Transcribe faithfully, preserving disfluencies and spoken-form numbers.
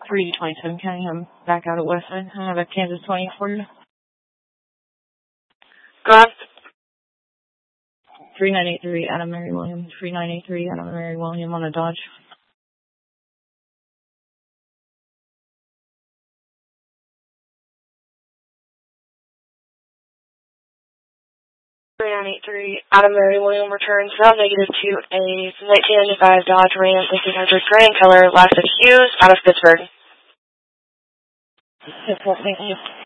three twenty-seven County. I'm back out at Westside. I have a Kansas twenty for you. Go on. three nine eight three Adam Mary William. three nine eight three Adam Mary William on a Dodge. three nine eight three Adam Mary William returns now negative to a nineteen ninety-five Dodge Ram fifteen hundred gray in color, last of Hughes, out of Pittsburgh. Thank you.